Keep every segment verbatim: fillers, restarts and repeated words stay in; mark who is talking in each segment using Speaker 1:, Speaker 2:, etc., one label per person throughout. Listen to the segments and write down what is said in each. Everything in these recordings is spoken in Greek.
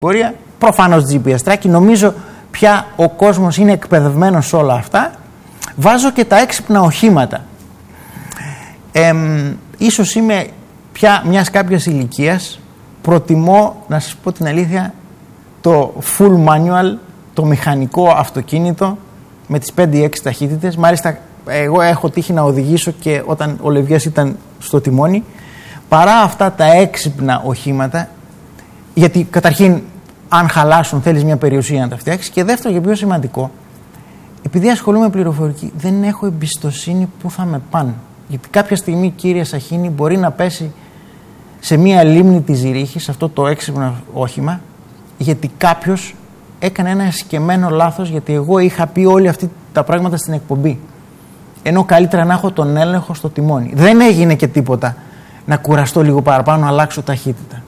Speaker 1: πορεία. Προφανώς τζι πι ες tracking. Νομίζω πια ο κόσμος είναι εκπαιδευμένος σε όλα αυτά. Βάζω και τα έξυπνα οχήματα. Ε, ίσως είμαι πια μιας κάποιας ηλικίας. Προτιμώ, να σας πω την αλήθεια, το full manual, το μηχανικό αυτοκίνητο με τις πέντε ή έξι ταχύτητες. Μάλιστα, εγώ έχω τύχει να οδηγήσω και όταν ο Λευιάς ήταν στο τιμόνι, παρά αυτά τα έξυπνα οχήματα, γιατί καταρχήν αν χαλάσουν θέλεις μια περιουσία να τα φτιάξεις, και δεύτερο και πιο σημαντικό, επειδή ασχολούμαι με πληροφορική, δεν έχω εμπιστοσύνη που θα με πάνε. Γιατί κάποια στιγμή, κύριε Σαχίνη, μπορεί να πέσει σε μια λίμνη της Ζηρίχης αυτό το έξυπνο όχημα, γιατί κάποιος έκανε ένα εσκεμμένο λάθος, γιατί εγώ είχα πει όλη αυτή τα πράγματα στην εκπομπή. Ενώ καλύτερα να έχω τον έλεγχο στο τιμόνι. Δεν έγινε και τίποτα να κουραστώ λίγο παραπάνω, να αλλάξω ταχύτητα.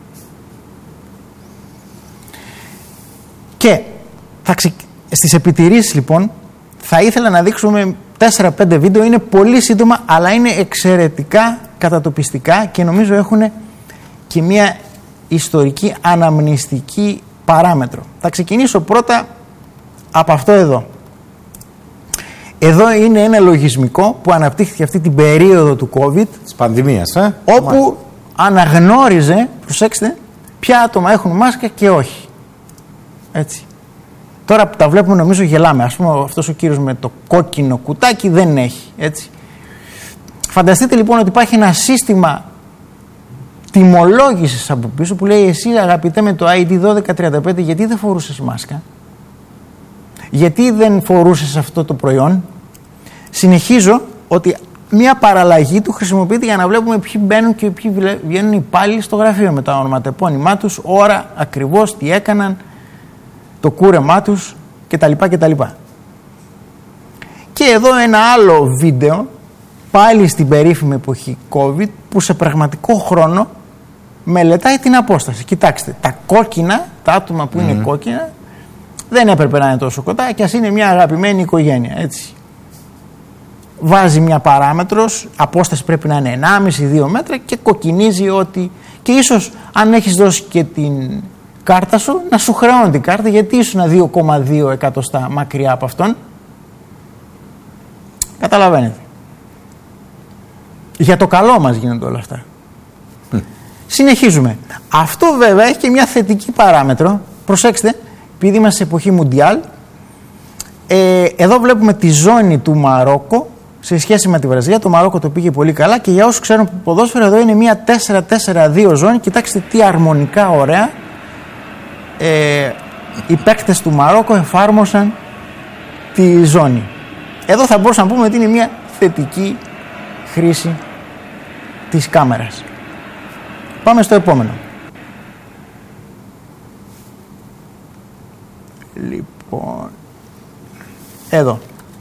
Speaker 1: Και θα ξε... στις επιτηρήσεις λοιπόν θα ήθελα να δείξουμε τέσσερα πέντε βίντεο. Είναι πολύ σύντομα, αλλά είναι εξαιρετικά κατατοπιστικά και νομίζω έχουν και μια ιστορική αναμνηστική παράμετρο. Θα ξεκινήσω πρώτα από αυτό εδώ. Εδώ είναι ένα λογισμικό που αναπτύχθηκε αυτή την περίοδο του COVID,
Speaker 2: της πανδημίας, ε?
Speaker 1: όπου
Speaker 2: Μάλιστα.
Speaker 1: αναγνώριζε, προσέξτε, ποια άτομα έχουν μάσκα και όχι. Έτσι. Τώρα που τα βλέπουμε νομίζω γελάμε. Ας πούμε αυτός ο κύριος με το κόκκινο κουτάκι δεν έχει. Έτσι. Φανταστείτε λοιπόν ότι υπάρχει ένα σύστημα τιμολόγησης από πίσω που λέει εσύ αγαπητέ με το άι ντι δώδεκα τριάντα πέντε γιατί δεν φορούσες μάσκα, γιατί δεν φορούσες αυτό το προϊόν. Συνεχίζω ότι μια παραλλαγή του χρησιμοποιείται για να βλέπουμε ποιοι μπαίνουν και ποιοι βγαίνουν οι υπάλληλοι στο γραφείο με τα ονοματεπώνυμά τους, ώρα ακριβώς, τι έκαναν, το κούρεμά τους κτλ. κτλ. Και εδώ ένα άλλο βίντεο, πάλι στην περίφημη εποχή COVID, που σε πραγματικό χρόνο μελετάει την απόσταση. Κοιτάξτε, τα κόκκινα, τα άτομα που mm. είναι κόκκινα, δεν έπρεπε να είναι τόσο κοντά και ας είναι μια αγαπημένη οικογένεια, έτσι. Βάζει μια παράμετρος, απόσταση πρέπει να είναι ενάμιση με δύο μέτρα και κοκκινίζει ότι... Και ίσως αν έχεις δώσει και την κάρτα σου, να σου χρεώνει την κάρτα, γιατί ήσουν δύο κόμμα δύο εκατοστά μακριά από αυτόν. Καταλαβαίνετε. Για το καλό μας γίνονται όλα αυτά. Mm. Συνεχίζουμε. Αυτό βέβαια έχει και μια θετική παράμετρο. Προσέξτε, επειδή είμαστε σε εποχή Μουντιάλ, ε, εδώ βλέπουμε τη ζώνη του Μαρόκο σε σχέση με τη Βραζιλία. Το Μαρόκο το πήγε πολύ καλά και για όσους ξέρουν ποδόσφαιρο, εδώ είναι μια τέσσερα τέσσερα δύο ζώνη. Κοιτάξτε τι αρμονικά ωραία ε, οι παίκτες του Μαρόκο εφάρμοσαν τη ζώνη. Εδώ θα μπορούσαμε να πούμε ότι είναι μια θετική χρήση της κάμερας. Πάμε στο επόμενο. Λοιπόν, εδώ.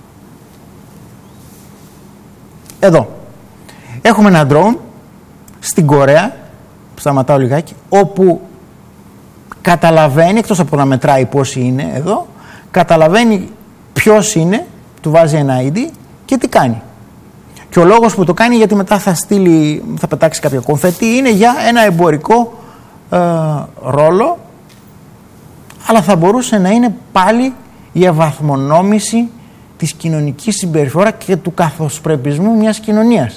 Speaker 1: Εδώ. Έχουμε ένα drone στην Κορέα, σταματάω λιγάκι, όπου καταλαβαίνει, εκτός από να μετράει πόσοι είναι εδώ, καταλαβαίνει ποιος είναι, του βάζει ένα άι ντι και τι κάνει. Και ο λόγος που το κάνει, γιατί μετά θα στείλει, θα πετάξει κάποια κομφετή, είναι για ένα εμπορικό ε, ρόλο, αλλά θα μπορούσε να είναι πάλι η ευαθμονόμηση της κοινωνικής συμπεριφοράς και του καθοσπρεπισμού μιας κοινωνίας.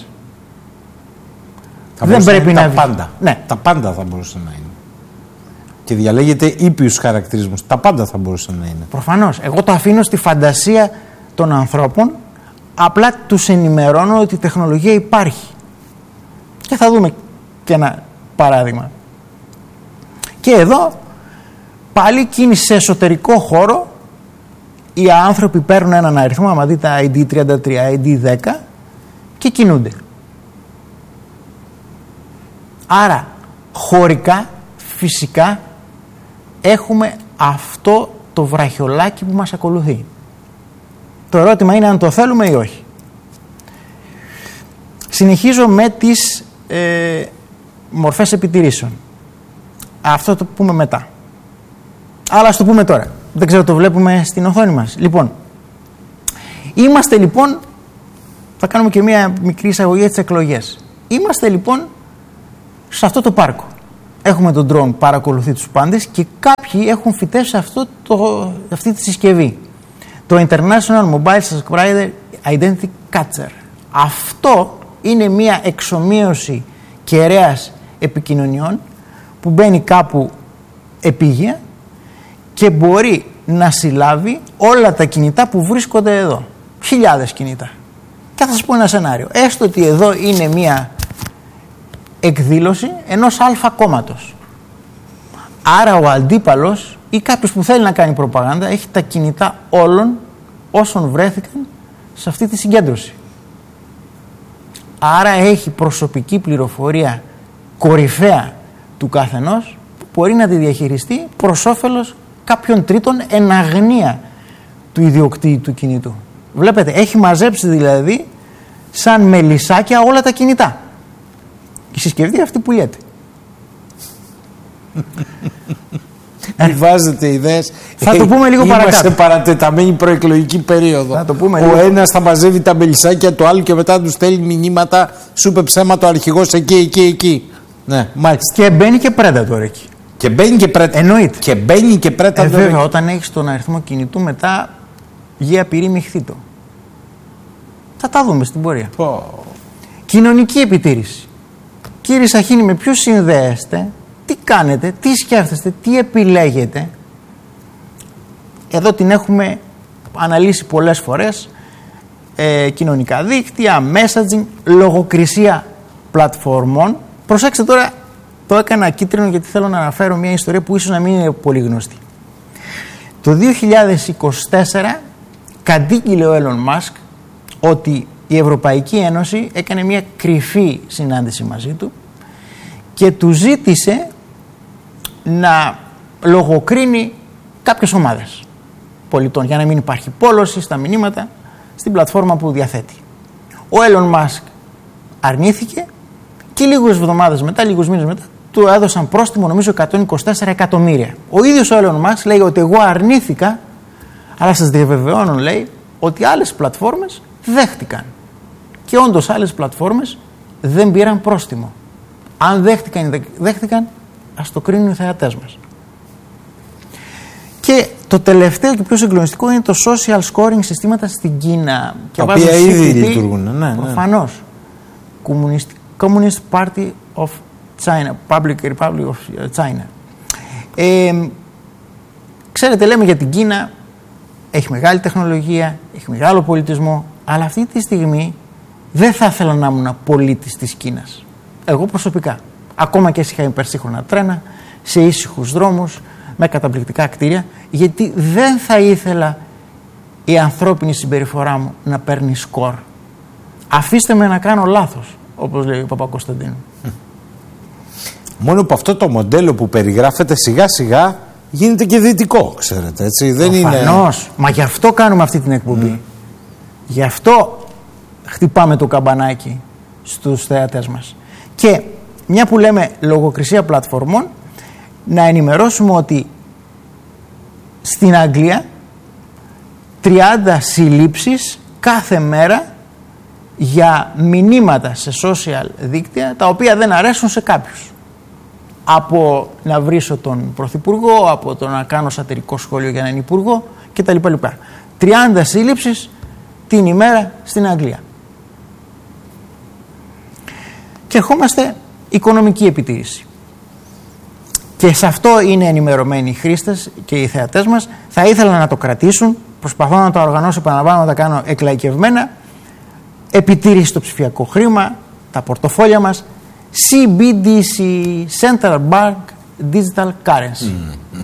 Speaker 2: Θα
Speaker 1: δεν πρέπει να
Speaker 2: τα πάντα.
Speaker 1: Ναι.
Speaker 2: Τα πάντα θα μπορούσε να είναι. Και διαλέγεται ήπιους χαρακτηρισμούς. Τα πάντα θα μπορούσε να είναι.
Speaker 1: Προφανώς. Εγώ το αφήνω στη φαντασία των ανθρώπων, απλά τους ενημερώνω ότι η τεχνολογία υπάρχει. Και θα δούμε και ένα παράδειγμα. Και εδώ πάλι κίνηση σε εσωτερικό χώρο. Οι άνθρωποι παίρνουν έναν αριθμό, άμα δείτε άι ντι τριάντα τρία, άι ντι δέκα και κινούνται. Άρα χωρικά, φυσικά έχουμε αυτό το βραχιολάκι που μας ακολουθεί. Το ερώτημα είναι αν το θέλουμε ή όχι. Συνεχίζω με τις ε, μορφές επιτηρήσεων. Αυτό το πούμε μετά. Αλλά ας το πούμε τώρα. Δεν ξέρω, το βλέπουμε στην οθόνη μας. Λοιπόν, είμαστε λοιπόν, θα κάνουμε και μια μικρή εισαγωγή για τις εκλογές. Είμαστε λοιπόν σε αυτό το πάρκο. έχουμε τον drone, παρακολουθεί τους πάντες και κάποιοι έχουν φυτέψει αυτό το, αυτή τη συσκευή. Το International Mobile Subscriber Identity Catcher. Αυτό είναι μια εξομοίωση κεραίας επικοινωνιών που μπαίνει κάπου επίγεια και μπορεί να συλλάβει όλα τα κινητά που βρίσκονται εδώ. Χιλιάδες κινητά. Και θα σας πω ένα σενάριο. Έστω ότι εδώ είναι μια εκδήλωση ενός αλφα κόμματος. Άρα ο αντίπαλος ή κάποιος που θέλει να κάνει προπαγάνδα έχει τα κινητά όλων όσων βρέθηκαν σε αυτή τη συγκέντρωση. Άρα έχει προσωπική πληροφορία κορυφαία του καθενός που μπορεί να τη διαχειριστεί προς όφελος κάποιων τρίτων εν αγνία του ιδιοκτήτη του κινητού. Βλέπετε, έχει μαζέψει δηλαδή σαν μελισσάκια όλα τα κινητά. Η συσκευή αυτή πουλιέται.
Speaker 2: Μην βάζετε ιδέες.
Speaker 1: Θα το πούμε λίγο παρακάτω.
Speaker 2: Είμαστε παρατεταμένη προεκλογική περίοδο.
Speaker 1: Θα το πούμε
Speaker 2: ο
Speaker 1: λίγο.
Speaker 2: ένας θα μαζεύει τα μπελισσάκια του άλλου και μετά του στέλνει μηνύματα. Σου είπε ψέμα το αρχηγός εκεί, εκεί, εκεί. Ναι, μάλιστα.
Speaker 1: Και μπαίνει και Predator εκεί.
Speaker 2: Και μπαίνει και Predator.
Speaker 1: Εννοείται.
Speaker 2: Και μπαίνει και Predator.
Speaker 1: Ε, βέβαια, όταν έχεις τον αριθμό κινητού μετά γη απειρή μειχθήτο. Θα τα δούμε στην πορεία.
Speaker 2: Oh.
Speaker 1: Κοινωνική επιτήρηση. Κύριε Σαχίνη, με ποιους συνδέεστε, τι κάνετε, τι σκέφτεστε, τι επιλέγετε. Εδώ την έχουμε αναλύσει πολλές φορές. Ε, κοινωνικά δίκτυα, messaging, λογοκρισία πλατφορμών. Προσέξτε τώρα, το έκανα κίτρινο γιατί θέλω να αναφέρω μια ιστορία που ίσως να μην είναι πολύ γνωστή. Το δύο χιλιάδες είκοσι τέσσερα κατήγγειλε ο Elon Musk ότι η Ευρωπαϊκή Ένωση έκανε μια κρυφή συνάντηση μαζί του και του ζήτησε να λογοκρίνει κάποιες ομάδες πολιτών για να μην υπάρχει πόλωση στα μηνύματα στην πλατφόρμα που διαθέτει. Ο Elon Musk αρνήθηκε και λίγες εβδομάδες μετά, λίγους μήνες μετά, του έδωσαν πρόστιμο νομίζω εκατόν είκοσι τέσσερα εκατομμύρια. Ο ίδιος ο Elon Musk λέει ότι εγώ αρνήθηκα, αλλά σας διαβεβαιώνω, λέει, ότι άλλες πλατφόρμες δέχτηκαν. Και όντως άλλες πλατφόρμες δεν πήραν πρόστιμο. Αν δέχτηκαν, δέχτηκαν, ας το κρίνουν οι θεατές μας. Και το τελευταίο και πιο συγκλονιστικό είναι το social scoring συστήματα στην Κίνα.
Speaker 2: Τα οποία ήδη λειτουργούν. Ναι, ναι.
Speaker 1: Προφανώς. Communist Party of China, Public Republic of China. Ε, ξέρετε, λέμε για την Κίνα, έχει μεγάλη τεχνολογία, έχει μεγάλο πολιτισμό, αλλά αυτή τη στιγμή δεν θα ήθελα να ήμουν πολίτης της Κίνας. Εγώ προσωπικά. Ακόμα και είχα υπερσύγχρονα τρένα, σε ήσυχους δρόμους, με καταπληκτικά κτίρια, γιατί δεν θα ήθελα η ανθρώπινη συμπεριφορά μου να παίρνει σκορ. Αφήστε με να κάνω λάθος, όπως λέει ο Παπακοσταντίνου.
Speaker 2: Μόνο που αυτό το μοντέλο που περιγράφεται σιγά σιγά γίνεται και δυτικό, ξέρετε, έτσι. Δεν
Speaker 1: Προφανώς.
Speaker 2: είναι...
Speaker 1: Μα γι' αυτό κάνουμε αυτή την εκπομπή. Mm. Γι' αυτό χτυπάμε το καμπανάκι στους θεατές μας. Και μια που λέμε λογοκρισία πλατφορμών, να ενημερώσουμε ότι στην Αγγλία τριάντα συλλήψεις κάθε μέρα για μηνύματα σε social δίκτυα τα οποία δεν αρέσουν σε κάποιους. Από να βρίσω τον Πρωθυπουργό, από το να κάνω σατυρικό σχόλιο για έναν Υπουργό κτλ. τριάντα σύλληψεις την ημέρα στην Αγγλία. Και ερχόμαστε οικονομική επιτήρηση. Και σε αυτό είναι ενημερωμένοι οι χρήστες και οι θεατές μας. Θα ήθελα να το κρατήσουν. Προσπαθώ να το οργανώσω, επαναλαμβάνω, να τα κάνω εκλαϊκευμένα. Επιτήρηση στο ψηφιακό χρήμα, τα πορτοφόλια μας. σι μπι ντι σι, Central Bank Digital Currency. Mm.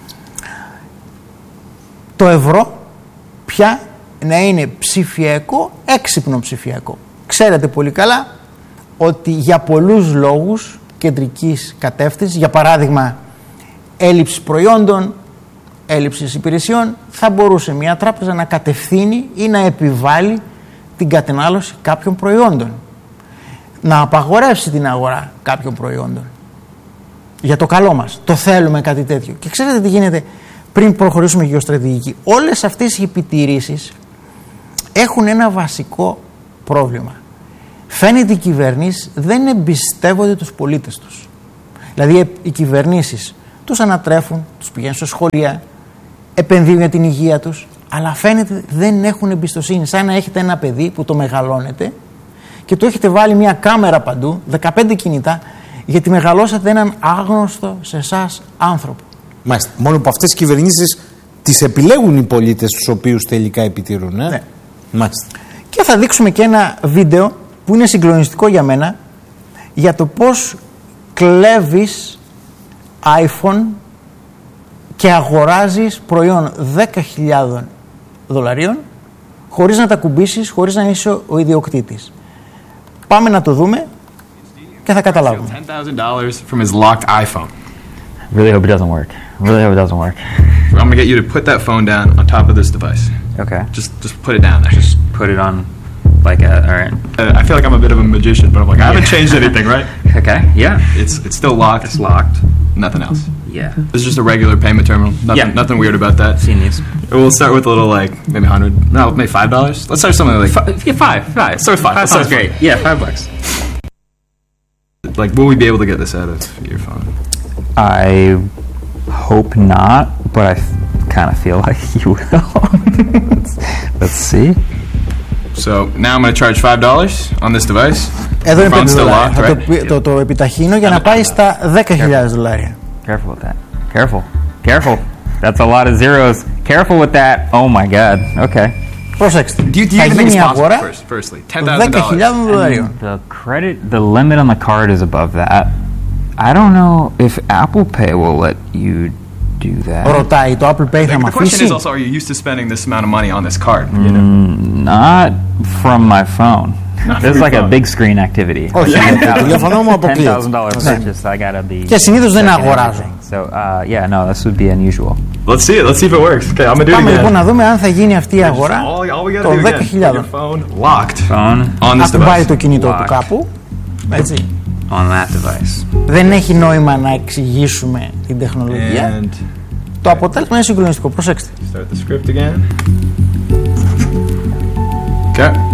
Speaker 1: Το ευρώ πια να είναι ψηφιακό, έξυπνο ψηφιακό. Ξέρετε πολύ καλά ότι για πολλούς λόγους κεντρικής κατεύθυνσης, για παράδειγμα έλλειψη προϊόντων, έλλειψης υπηρεσιών, θα μπορούσε μια τράπεζα να κατευθύνει ή να επιβάλλει την κατανάλωση κάποιων προϊόντων. Να απαγορεύσει την αγορά κάποιων προϊόντων. Για το καλό μας. Το θέλουμε κάτι τέτοιο. Και ξέρετε τι γίνεται πριν προχωρήσουμε γεωστρατηγική. Όλες αυτές οι επιτηρήσεις έχουν ένα βασικό πρόβλημα. Φαίνεται οι κυβερνήσεις δεν εμπιστεύονται τους πολίτες τους. Δηλαδή οι κυβερνήσεις τους ανατρέφουν, τους πηγαίνουν σε σχολεία, επενδύουν για την υγεία τους, αλλά φαίνεται δεν έχουν εμπιστοσύνη. Σαν να έχετε ένα παιδί που το μεγαλώνετε και του έχετε βάλει μια κάμερα παντού, δεκαπέντε κινητά, γιατί μεγαλώσατε έναν άγνωστο σε εσάς άνθρωπο.
Speaker 2: Μάλιστα. Μόνο που αυτές οι κυβερνήσεις τις επιλέγουν οι πολίτες τους οποίους τελικά επιτηρούν. Ε?
Speaker 1: Ναι.
Speaker 2: Μάλιστα.
Speaker 1: Και θα δείξουμε και ένα βίντεο που είναι συγκλονιστικό για μένα για το πώς κλέβεις iPhone και αγοράζεις προϊόν δέκα χιλιάδες δολαρίων χωρίς να τα κουμπίσεις, χωρίς να είσαι ο ιδιοκτήτης. Πάμε να το δούμε και θα καταλάβουμε.
Speaker 3: ten thousand dollars from his locked iPhone.
Speaker 4: Really hope it doesn't work. Really hope it doesn't work.
Speaker 3: I'm gonna get you to put that phone down on top of this device.
Speaker 4: Okay.
Speaker 3: Just, just put it down there.
Speaker 4: Just put it on, like a. All right.
Speaker 3: Uh, I feel like I'm a bit of a magician, but I'm like, I haven't changed anything, right?
Speaker 4: Okay. Yeah.
Speaker 3: It's, it's still locked.
Speaker 4: It's locked.
Speaker 3: Nothing else.
Speaker 4: Yeah.
Speaker 3: This is just a regular payment terminal. Nothing,
Speaker 4: Yeah.
Speaker 3: nothing weird about that.
Speaker 4: Seen these.
Speaker 3: We'll start with a little like maybe hundred. No, maybe five dollars. Let's start something like
Speaker 4: Five, yeah, five. Five.
Speaker 3: Let's start with five.
Speaker 4: Five
Speaker 3: Let's start
Speaker 4: sounds
Speaker 3: with
Speaker 4: great. Yeah, five bucks.
Speaker 3: Like, will we be able to get this out of your phone?
Speaker 4: I hope not, but I kind of feel like you will. let's, let's see.
Speaker 3: So now I'm going to charge five dollars on this device.
Speaker 1: Εδώ είναι
Speaker 3: Phone's
Speaker 1: πέντε
Speaker 3: still
Speaker 1: δολάρια.
Speaker 3: locked,
Speaker 1: Θα
Speaker 3: right?
Speaker 1: το, το, το επιταχύνω για να πάει στα δέκα χιλιάδες δολάρια.
Speaker 4: Careful with that. Careful. Careful. That's a lot of zeros. Careful with that. Oh my God. Okay.
Speaker 1: Προσέξτε.
Speaker 3: Do you, do you
Speaker 1: Θα
Speaker 3: even think
Speaker 1: γίνει
Speaker 3: it's
Speaker 1: η
Speaker 3: possible
Speaker 1: αγορά
Speaker 3: first, firstly? ten thousand
Speaker 1: δέκα
Speaker 3: dollars.
Speaker 1: χιλιάδες δολαρίων.
Speaker 4: The credit, the limit on the card is above that. I don't know if Apple Pay will let you do that.
Speaker 1: Ρωτάει το Apple Pay θα μ'
Speaker 3: The question is
Speaker 1: αφήσει.
Speaker 3: also, are you used to spending this amount of money on this card?
Speaker 4: Mm.
Speaker 3: You know?
Speaker 4: Not from my phone.
Speaker 3: Not
Speaker 4: This is
Speaker 3: from
Speaker 4: like
Speaker 3: your
Speaker 4: a
Speaker 3: phone.
Speaker 4: big screen activity.
Speaker 2: Όχι, το τηλέφωνο μου
Speaker 4: ten
Speaker 2: αποκλείεται.
Speaker 4: thousand dollar purchase. I gotta be.
Speaker 1: Και συνήθως δεν
Speaker 4: checking
Speaker 1: αγοράζω.
Speaker 4: everything. So uh, yeah, no, this would be unusual.
Speaker 3: Let's see it. Let's see if it works. Okay, I'm gonna do it
Speaker 1: Πάμε
Speaker 3: again.
Speaker 1: λοιπόν να δούμε αν θα γίνει αυτή η αγορά
Speaker 3: All, all we gotta
Speaker 1: των
Speaker 3: do
Speaker 1: δέκα
Speaker 3: again. Put
Speaker 1: χιλιάδες.
Speaker 3: your phone locked
Speaker 4: Phone
Speaker 3: on this
Speaker 1: Ακουμπάει
Speaker 3: device.
Speaker 1: το κινητό του
Speaker 4: Locked.
Speaker 1: κάπου. Έτσι.
Speaker 4: on that device.
Speaker 1: Δεν έχει νόημα να εξηγήσουμε την τεχνολογία.
Speaker 3: And
Speaker 1: Το αποτέλεσμα είναι συγκλονιστικό. Προσέξτε.
Speaker 3: start the script again. Okay.